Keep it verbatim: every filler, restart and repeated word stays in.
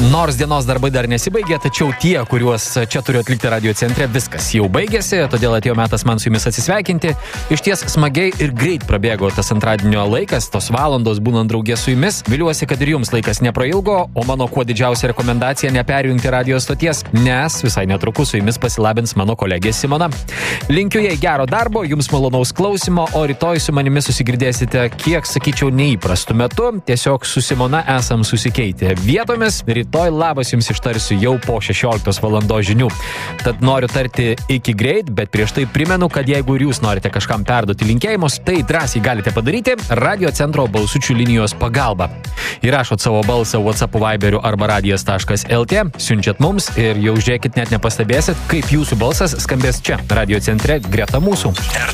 Nors dienos darbai dar nesibaigė, tačiau tie, kuriuos čia turiu atlikti radio centre, viskas jau baigėsi, todėl atėjo metas man su jumis atsisveikinti. Iš ties smagiai ir greit prabėgo tas antradienio laikas, tos valandos būnant draugė su jumis. Viliuosi, kad ir jums laikas neprailgo, o mano kuo didžiausia rekomendacija neperjungti radio stoties, nes visai netrukus su jumis pasilabins mano kolegė Simona. Linkiu jai gero darbo, jums malonaus klausimo, o rytoj su manimi susigirdėsite kiek, sakyčiau, neįprastu metu. Tiesiog su Simona esam susikeitę vietomis. Rytoj labas jums ištarsiu jau po šešioliktos valandos žinių. Tad noriu tarti iki greit, bet prieš tai primenu, kad jeigu ir jūs norite kažkam perduoti linkėjimus, tai drąsiai galite padaryti radio centro balsučių linijos pagalba. Įrašot savo balsą WhatsApp, Viberiu arba radijas taškas lt, siunčiat mums ir jau žiūrėkit, net nepastebėsit, kaip jūsų balsas skambės čia, radio centre greta mūsų.